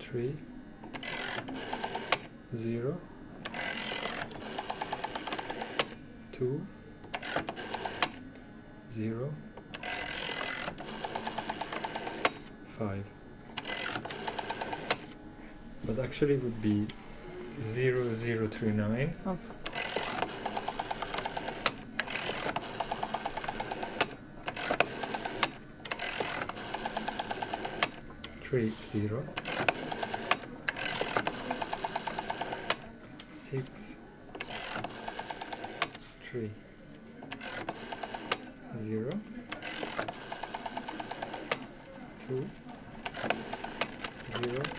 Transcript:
3 0 2 0 5. But actually it would be 0 0 3 9. Oh. Three 0 6 3 0 2 0